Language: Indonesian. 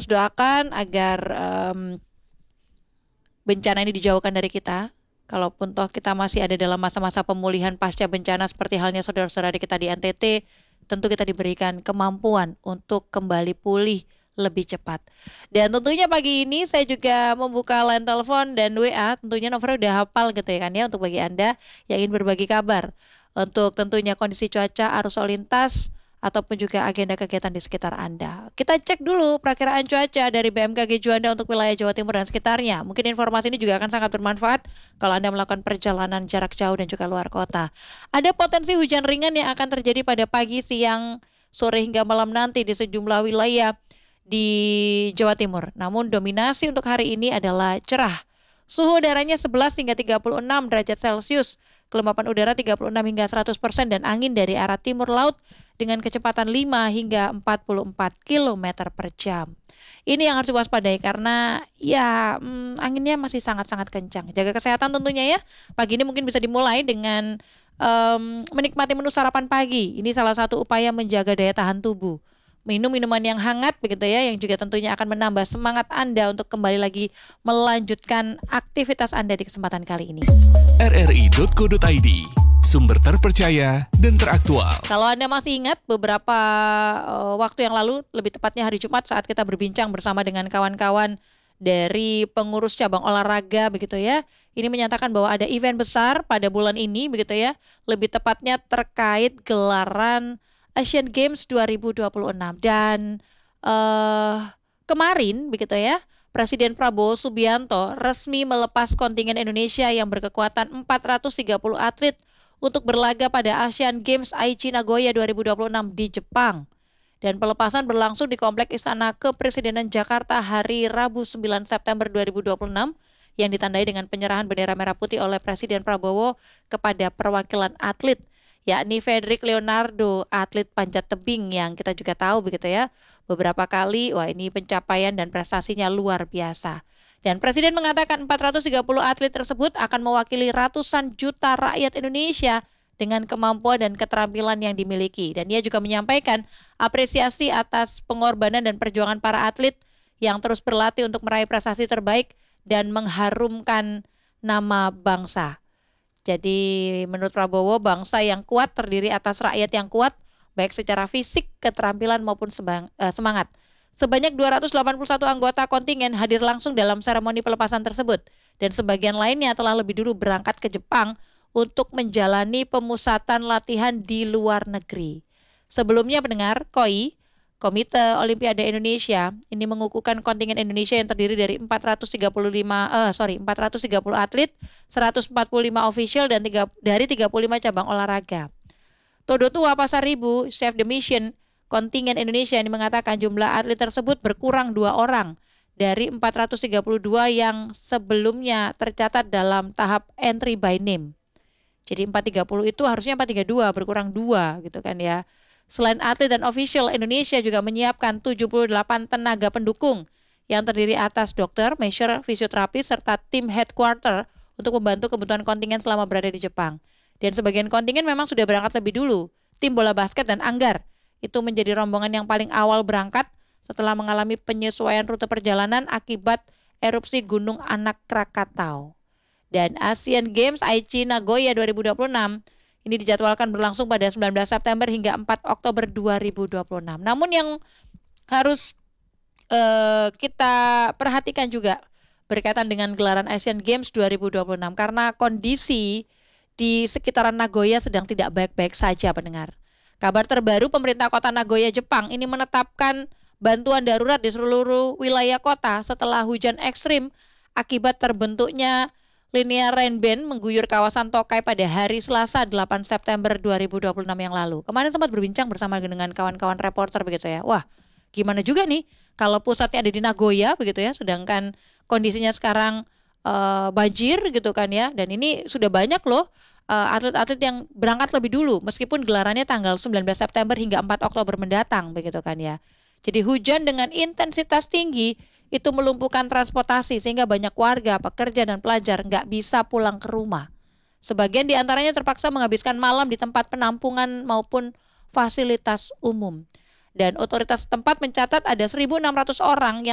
terus doakan agar bencana ini dijauhkan dari kita. Kalaupun toh kita masih ada dalam masa-masa pemulihan pasca bencana seperti halnya saudara-saudara kita di NTT, tentu kita diberikan kemampuan untuk kembali pulih lebih cepat. Dan tentunya pagi ini saya juga membuka line telepon dan WA, tentunya nomornya udah hafal gitu ya kan ya, untuk bagi Anda yang ingin berbagi kabar untuk tentunya kondisi cuaca, arus lalu lintas, ataupun juga agenda kegiatan di sekitar Anda. Kita cek dulu perakiraan cuaca dari BMKG Juanda untuk wilayah Jawa Timur dan sekitarnya. Mungkin informasi ini juga akan sangat bermanfaat kalau Anda melakukan perjalanan jarak jauh dan juga luar kota. Ada potensi hujan ringan yang akan terjadi pada pagi, siang, sore hingga malam nanti di sejumlah wilayah di Jawa Timur. Namun dominasi untuk hari ini adalah cerah. Suhu udaranya 11 hingga 36 derajat Celcius, kelembapan udara 36 hingga 100% dan angin dari arah timur laut dengan kecepatan 5 hingga 44 km per jam. Ini yang harus diwaspadai karena anginnya masih sangat-sangat kencang. Jaga kesehatan tentunya ya. Pagi ini mungkin bisa dimulai dengan menikmati menu sarapan pagi. Ini salah satu upaya menjaga daya tahan tubuh. Minum minuman yang hangat begitu ya, yang juga tentunya akan menambah semangat Anda untuk kembali lagi melanjutkan aktivitas Anda di kesempatan kali ini. rri.co.id, sumber terpercaya dan teraktual. Kalau Anda masih ingat beberapa waktu yang lalu, lebih tepatnya hari Jumat saat kita berbincang bersama dengan kawan-kawan dari pengurus cabang olahraga begitu ya. Ini menyatakan bahwa ada event besar pada bulan ini begitu ya. Lebih tepatnya terkait gelaran Asian Games 2026 dan kemarin begitu ya, Presiden Prabowo Subianto resmi melepas kontingen Indonesia yang berkekuatan 430 atlet untuk berlaga pada Asian Games Aichi Nagoya 2026 di Jepang. Dan pelepasan berlangsung di Komplek Istana Kepresidenan Jakarta hari Rabu 9 September 2026 yang ditandai dengan penyerahan bendera merah putih oleh Presiden Prabowo kepada perwakilan atlet, yakni Frederick Leonardo, atlet panjat tebing yang kita juga tahu begitu ya. Beberapa kali, ini pencapaian dan prestasinya luar biasa. Dan Presiden mengatakan 430 atlet tersebut akan mewakili ratusan juta rakyat Indonesia dengan kemampuan dan keterampilan yang dimiliki. Dan ia juga menyampaikan apresiasi atas pengorbanan dan perjuangan para atlet yang terus berlatih untuk meraih prestasi terbaik dan mengharumkan nama bangsa. Jadi menurut Prabowo, bangsa yang kuat terdiri atas rakyat yang kuat, baik secara fisik, keterampilan maupun semangat. Sebanyak 281 anggota kontingen hadir langsung dalam seremoni pelepasan tersebut. Dan sebagian lainnya telah lebih dulu berangkat ke Jepang untuk menjalani pemusatan latihan di luar negeri. Sebelumnya pendengar, Komite Olimpiade Indonesia ini mengukuhkan kontingen Indonesia yang terdiri dari 430 atlet, 145 official dan dari 35 cabang olahraga. Todo Tua Pasar Ribu, Chef the Mission, kontingen Indonesia ini mengatakan jumlah atlet tersebut berkurang 2 orang dari 432 yang sebelumnya tercatat dalam tahap entry by name. Jadi 430 itu harusnya 432, berkurang 2 gitu kan ya. Selain atlet dan official, Indonesia juga menyiapkan 78 tenaga pendukung yang terdiri atas dokter, measure, fisioterapis, serta tim headquarter untuk membantu kebutuhan kontingen selama berada di Jepang. Dan sebagian kontingen memang sudah berangkat lebih dulu. Tim bola basket dan anggar itu menjadi rombongan yang paling awal berangkat setelah mengalami penyesuaian rute perjalanan akibat erupsi Gunung Anak Krakatau. Dan Asian Games Aichi Nagoya 2026 ini dijadwalkan berlangsung pada 19 September hingga 4 Oktober 2026. Namun yang harus kita perhatikan juga berkaitan dengan gelaran Asian Games 2026 karena kondisi di sekitaran Nagoya sedang tidak baik-baik saja pendengar. Kabar terbaru pemerintah kota Nagoya, Jepang ini menetapkan bantuan darurat di seluruh wilayah kota setelah hujan ekstrim akibat terbentuknya linear rain band mengguyur kawasan Tokai pada hari Selasa 8 September 2026 yang lalu. Kemarin sempat berbincang bersama dengan kawan-kawan reporter begitu ya. Wah, gimana juga nih kalau pusatnya ada di Nagoya begitu ya, sedangkan kondisinya sekarang banjir gitu kan ya. Dan ini sudah banyak loh atlet-atlet yang berangkat lebih dulu meskipun gelarannya tanggal 19 September hingga 4 Oktober mendatang begitu kan ya. Jadi hujan dengan intensitas tinggi itu melumpuhkan transportasi sehingga banyak warga, pekerja dan pelajar nggak bisa pulang ke rumah. Sebagian diantaranya terpaksa menghabiskan malam di tempat penampungan maupun fasilitas umum. Dan otoritas setempat mencatat ada 1.600 orang yang